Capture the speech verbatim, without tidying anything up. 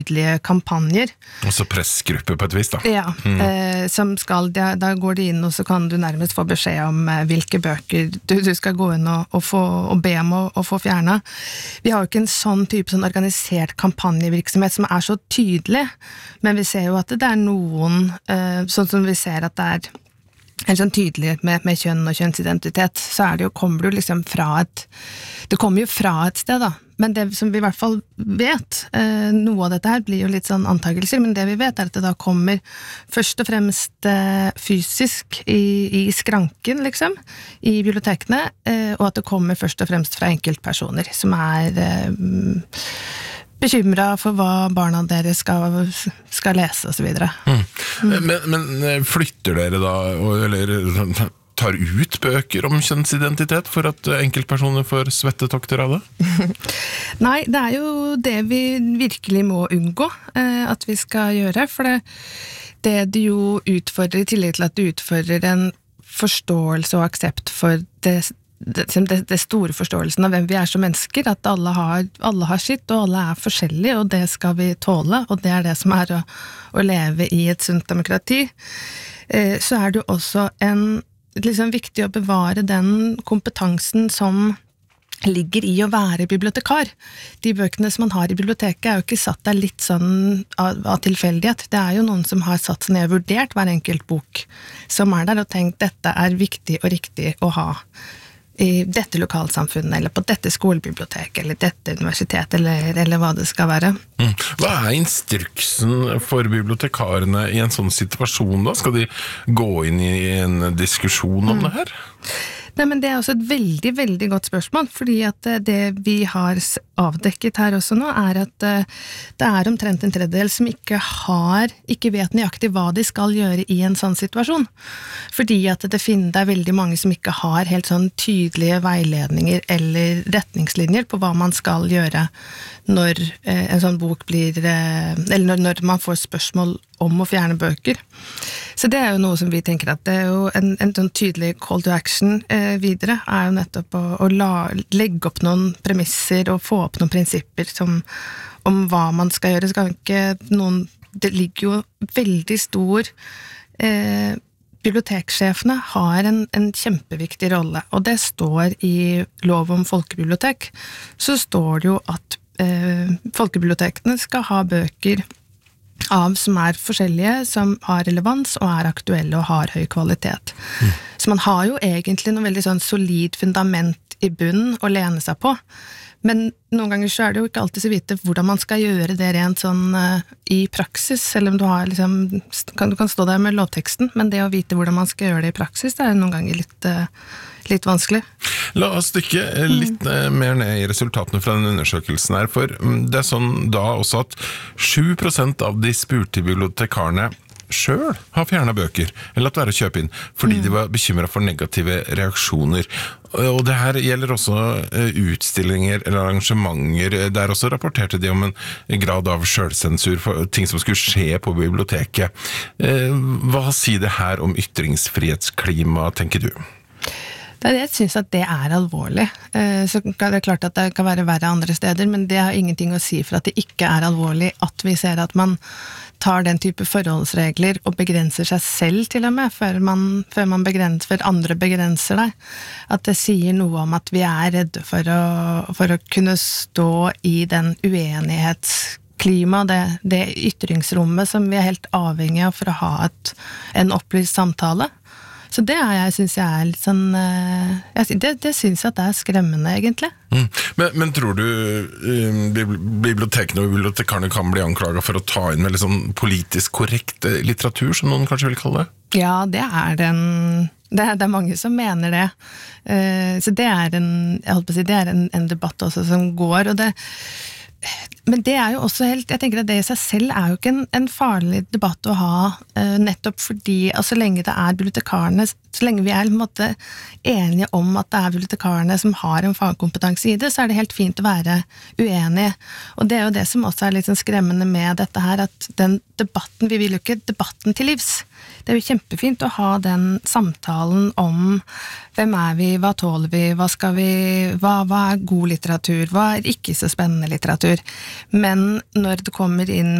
tydelige kampanjer. Altså pressgrupper på et vis da. Ja, mm. eh, som skal, da, da går de inn og så kan du nærmest få beskjed om eh, hvilke bøker du, du skal gå inn og, og, få, og be om å, å få fjernet. Vi har jo ikke en sånn type sånn organisert kampanjevirksomhet som er så tydelig, men vi ser jo at det er noen, eh, sånn som vi ser at det er en sånn tydelighet med, med kjønn og kjønnsidentitet, så er det jo, kommer det jo liksom fra et, det kommer jo fra et sted da, men det som vi i hvert fall vet, eh, noe av dette her blir jo litt sånn antagelser, men det vi vet er at det da kommer først og fremst eh, fysisk i, i skranken liksom, i bibliotekene, eh, og at det kommer først og fremst fra enkeltpersoner som er eh, bekymret for hva barna deres skal, skal lese og så videre. Mm. Mm. Men, men flytter dere da, eller tar ut bøker om kjønnsidentitet for at enkeltpersoner får svettetokter av det? Nei, det er jo det vi virkelig må unngå eh, at vi skal gjøre, for det, det det jo utfordrer, i tillegg til at det utfordrer en forståelse og aksept for det Det, det, det store forståelsen av hvem vi er som mennesker, at alle har, alle har sitt, og alle er forskjellige, og det skal vi tåle, og det er det som er å, å leve i et sunt demokrati. Eh, så er det jo også en, liksom, viktig å bevare den kompetansen som ligger i å være bibliotekar. De bøkene som man har i biblioteket er jo ikke satt der litt sånn av, av tilfeldighet. Det er jo noen som har satt seg ned og vurdert hver enkelt bok som er der, og tenkt dette er viktig og riktig å ha i dette lokalsamfunnet, eller på dette skolebiblioteket, eller dette universitet, eller, eller hva det skal være. Mm. Hva er instruksen for bibliotekarene i en sånn situasjon da? Skal de gå inn i en diskusjon om mm. det her? Nei, men det er også et veldig, veldig godt spørsmål, fordi at det vi har avdekket her også nå, er at det er omtrent en tredjedel som ikke har, ikke vet nøyaktig hva de skal gjøre i en sånn situasjon. Fordi at det, finner, det er veldig mange som ikke har helt sånn tydelige veiledninger eller retningslinjer på hva man skal gjøre når en sånn bok blir, eller når, når man får spørsmål om å fjerne bøker. Så det er jo noe som vi tenker at det er jo en, en sånn tydelig call to action eh, videre, er jo nettopp å, å la, legge opp noen premisser og få opp noen prinsipper som, om hva man skal gjøre. Skal ikke noen, det ligger jo veldig stor eh, biblioteksjefene har en, en kjempeviktig rolle, og det står i lov om folkebibliotek, så står det jo at eh, folkebibliotekene skal ha bøker av som er forskjellige, som har relevans og er aktuelle og har høy kvalitet. Mm. Så man har jo egentlig noe veldig sånn solid fundament i bunnen å lene seg på, men noen ganger så er det jo ikke alltid så vite hvordan man skal gjøre det rent sånn uh, i praksis, selv om du har liksom, kan, du kan stå der med lovteksten, men det å vite hvordan man skal gjøre det i praksis, det er noen ganger litt, uh, litt vanskelig. La oss dykke litt mm. mer ned i resultatene fra den undersøkelsen her, for det er sånn da også at sju prosent av de spurte bibliotekarene selv har fjernet bøker, eller latt være å kjøpe inn, fordi mm. de var bekymret for negative reaksjoner. Og det her gjelder også utstillinger eller arrangementer. Der også rapporterte de om en grad av selvsensur for ting som skulle skje på biblioteket. Hva sier det her om ytringsfrihetsklima, tenker du? Jeg synes at det er alvorlig. Så det er klart at det kan være verre andre steder, men det har ingenting å si for at det ikke er alvorlig at vi ser at man tar den type forholdsregler og begrenser seg selv til og med, før man, før man begrenser, før andre begrenser deg. At det sier noe om at vi er redde for å, for å kunne stå i den uenighetsklima, det, det ytringsrommet som vi er helt avhengig av for å ha et, en opplyst samtale. Så det er jeg, synes jeg er litt sånn, jeg, det, det synes jeg at det er skremmende egentlig. Mm. Men, men tror du um, bibliotekene og bibliotekarene kan bli anklaget for å ta inn med litt sånn politisk korrekt litteratur, som noen kanskje vil kalle det? Ja, det er den, det er, det er mange som mener det. Uh, så det er en, jeg holdt på å si, det er en, en debatt også som går, og det men det er jo også helt, jeg tenker at det i seg selv er jo ikke en, en farlig debatt å ha, uh, nettopp fordi, altså, så lenge det er bibliotekarene, så lenge vi er på en måte enige om at det er bibliotekarene som har en fagkompetanse i det, så er det helt fint å være uenige. Og det er jo det som også er litt sånn skremmende med dette her, at den debatten, vi vil jo ikke debatten til livs. det er jo kjempefint å ha den samtalen om hvem er vi, hva tåler vi, hva skal vi, hva, hva er god litteratur, hva er ikke så spennende litteratur. Men når det kommer inn